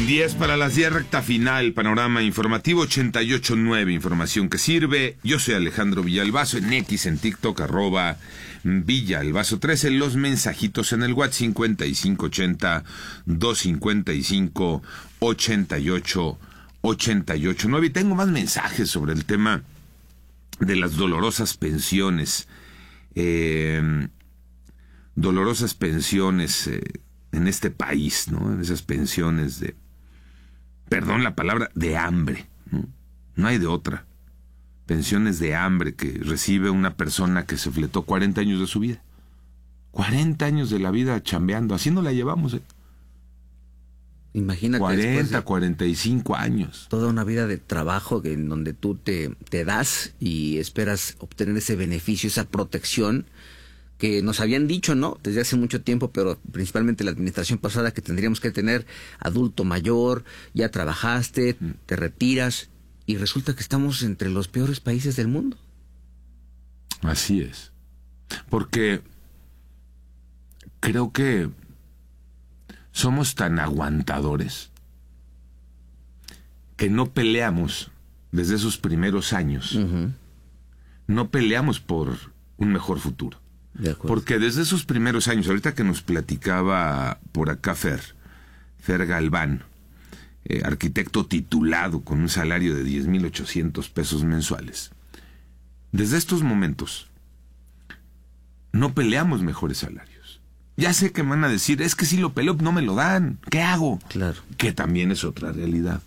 10 para las 10, recta final, panorama informativo 88.9, información que sirve. Yo soy Alejandro Villalbazo, en X, en TikTok, @Villalbazo13, los mensajitos en el WhatsApp 5580-255-8889. Y tengo más mensajes sobre el tema de las dolorosas pensiones. Dolorosas pensiones en este país, ¿no? En esas pensiones de, perdón la palabra, de hambre, ¿no? No hay de otra. Pensiones de hambre que recibe una persona que se fletó 40 años de su vida. 40 años de la vida chambeando, así no la llevamos, Imagínate. 40, 45 años. Toda una vida de trabajo en donde tú te das y esperas obtener ese beneficio, esa protección que nos habían dicho, ¿no? Desde hace mucho tiempo, pero principalmente la administración pasada, que tendríamos que tener adulto mayor, ya trabajaste, te retiras, y resulta que estamos entre los peores países del mundo. Así es. Porque creo que somos tan aguantadores que no peleamos desde esos primeros años. Uh-huh. No peleamos por un mejor futuro. Porque desde esos primeros años, ahorita que nos platicaba por acá Fer Galván, arquitecto titulado con un salario de 10,800 pesos mensuales, desde estos momentos no peleamos mejores salarios. Ya sé que me van a decir, es que si lo peleo no me lo dan, ¿qué hago? Claro. Que también es otra realidad.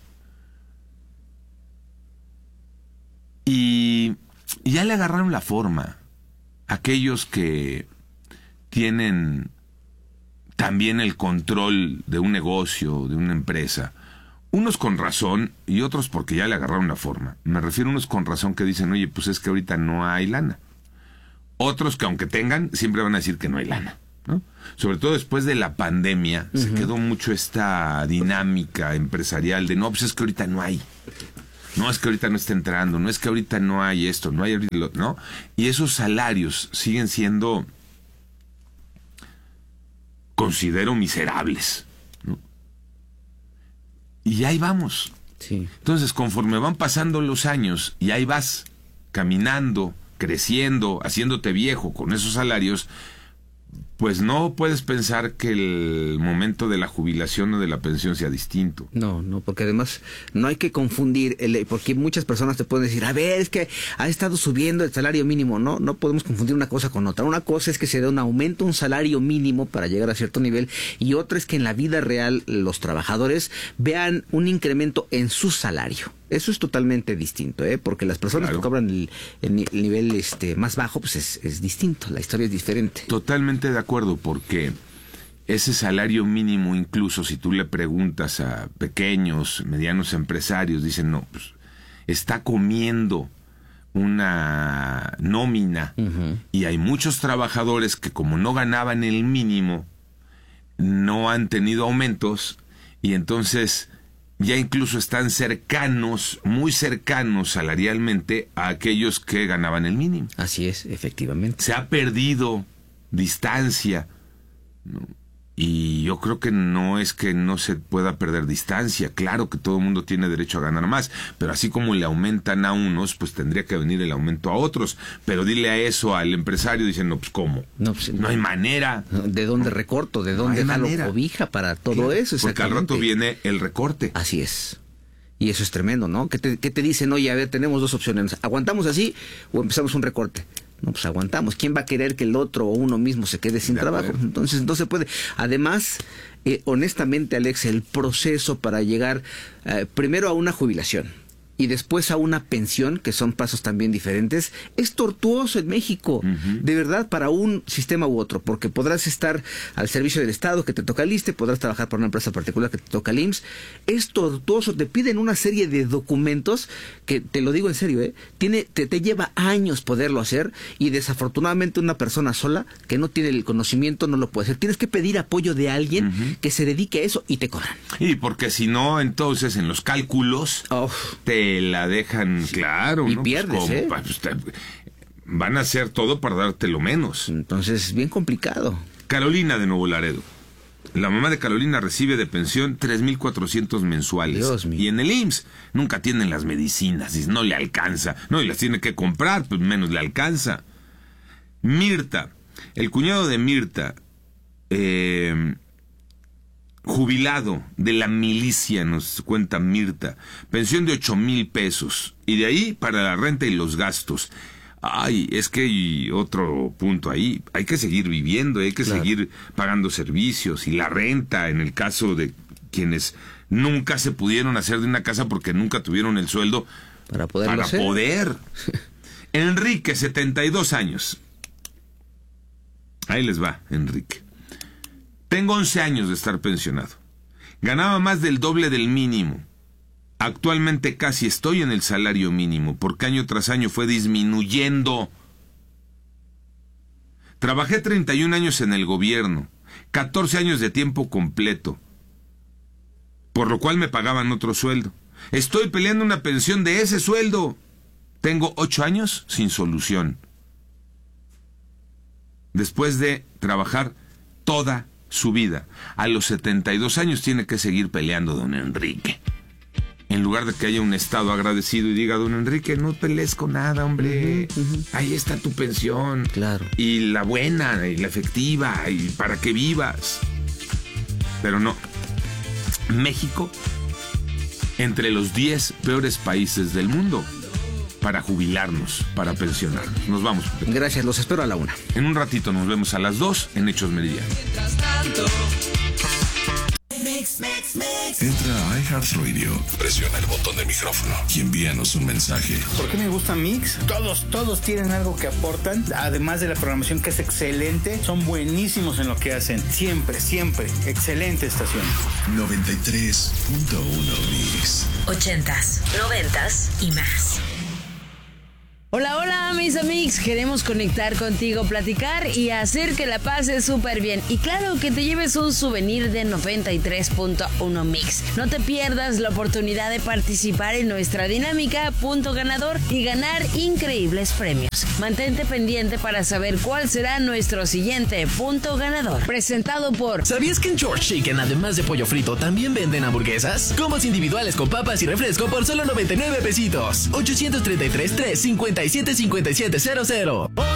Y ya le agarraron la forma aquellos que tienen también el control de un negocio, de una empresa, unos con razón y otros porque ya le agarraron la forma. Me refiero a unos con razón que dicen, oye, pues es que ahorita no hay lana. Otros que aunque tengan, siempre van a decir que no hay lana, ¿no? Sobre todo después de la pandemia, se quedó mucho esta dinámica empresarial de, no, pues es que ahorita no hay. No es que ahorita no esté entrando, no es que ahorita no hay esto, no hay ahorita, ¿no? Y esos salarios siguen siendo, considero, miserables, ¿no? Y ahí vamos. Sí. Entonces, conforme van pasando los años y ahí vas caminando, creciendo, haciéndote viejo con esos salarios, pues no puedes pensar que el momento de la jubilación o de la pensión sea distinto. No, porque además no hay que confundir, porque muchas personas te pueden decir, a ver, es que ha estado subiendo el salario mínimo. No podemos confundir una cosa con otra. Una cosa es que se dé un aumento, un salario mínimo para llegar a cierto nivel, y otra es que en la vida real los trabajadores vean un incremento en su salario. Eso es totalmente distinto, porque las personas que cobran el nivel más bajo, pues es distinto, la historia es diferente. Totalmente de acuerdo, porque ese salario mínimo, incluso si tú le preguntas a pequeños, medianos empresarios, dicen, no, pues está comiendo una nómina. Uh-huh. Y hay muchos trabajadores que, como no ganaban el mínimo, no han tenido aumentos, y entonces ya incluso están cercanos, muy cercanos salarialmente a aquellos que ganaban el mínimo. Así es, efectivamente. Se ha perdido distancia, ¿no? Y yo creo que no es que no se pueda perder distancia. Claro que todo el mundo tiene derecho a ganar más, pero así como le aumentan a unos, pues tendría que venir el aumento a otros. Pero dile a eso al empresario, dicen, no, pues ¿cómo? No hay manera. ¿De dónde recorto? ¿De dónde jalo cobija para todo eso? Porque al rato viene el recorte. Así es. Y eso es tremendo, ¿no? ¿Qué te dicen? Oye, a ver, tenemos dos opciones. ¿Aguantamos así o empezamos un recorte? No, pues aguantamos. ¿Quién va a querer que el otro o uno mismo se quede sin trabajo? Entonces no se puede. Además, honestamente, Alex, el proceso para llegar primero a una jubilación y después a una pensión, que son pasos también diferentes, es tortuoso en México, de verdad, para un sistema u otro, porque podrás estar al servicio del Estado, que te toca el ISSSTE, podrás trabajar para una empresa particular que te toca el IMSS. Es tortuoso, te piden una serie de documentos que, te lo digo en serio, te lleva años poderlo hacer, y desafortunadamente una persona sola que no tiene el conocimiento no lo puede hacer. Tienes que pedir apoyo de alguien que se dedique a eso, y te cobran. Y porque si no, entonces en los cálculos te la dejan, claro, y ¿no? pierdes, pues, van a hacer todo para darte lo menos. Entonces es bien complicado. Carolina de Nuevo Laredo. La mamá de Carolina recibe de pensión 3,400 mensuales. Dios mío. Y en el IMSS nunca tienen las medicinas, y no le alcanza. No, y las tiene que comprar, pues menos le alcanza. Mirta, el cuñado de Mirta, jubilado de la milicia, nos cuenta Mirta, pensión de 8,000 pesos. Y de ahí para la renta y los gastos. Ay, es que hay otro punto ahí. Hay que seguir viviendo, hay que seguir pagando servicios y la renta en el caso de quienes nunca se pudieron hacer de una casa porque nunca tuvieron el sueldo para poder. Enrique, 72 años. Ahí les va, Enrique. Tengo 11 años de estar pensionado. Ganaba más del doble del mínimo. Actualmente casi estoy en el salario mínimo, porque año tras año fue disminuyendo. Trabajé 31 años en el gobierno, 14 años de tiempo completo, por lo cual me pagaban otro sueldo. Estoy peleando una pensión de ese sueldo. Tengo 8 años sin solución. Después de trabajar toda su vida, a los 72 años tiene que seguir peleando don Enrique. En lugar de que haya un Estado agradecido y diga, don Enrique, no pelees con nada, hombre. Ahí está tu pensión. Claro. Y la buena, y la efectiva, y para que vivas. Pero no. México, entre los 10 peores países del mundo para jubilarnos, para pensionarnos. Nos vamos. Gracias, los espero a la 1. En un ratito nos vemos a las 2 en Hechos Meridianos. Entra a iHeartRadio, presiona el botón de micrófono y envíanos un mensaje. ¿Por qué me gusta Mix? Todos tienen algo que aportan, además de la programación que es excelente, son buenísimos en lo que hacen, siempre, excelente estación. 93.1 Mix. 80s, 90s y más. Hola, mis amigos, queremos conectar contigo, platicar y hacer que la pases súper bien. Y claro, que te lleves un souvenir de 93.1 Mix. No te pierdas la oportunidad de participar en nuestra dinámica Punto Ganador y ganar increíbles premios. Mantente pendiente para saber cuál será nuestro siguiente Punto Ganador. Presentado por... ¿Sabías que en George Chicken, además de pollo frito, también venden hamburguesas? Combos individuales con papas y refresco por solo 99 pesitos. 833-357-5700.